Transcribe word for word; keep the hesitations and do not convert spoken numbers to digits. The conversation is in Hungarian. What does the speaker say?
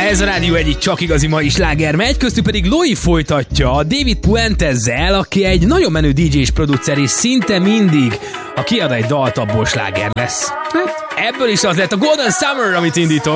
Ez a Rádió egyik csak igazi mai sláger megy, köztük pedig Loi folytatja a David Puentezzel, aki egy nagyon menő dé dzsé és producer, és szinte mindig, ha kiad egy dalt, abból sláger lesz. Hát, ebből is az lett a Golden Summer, amit indítok.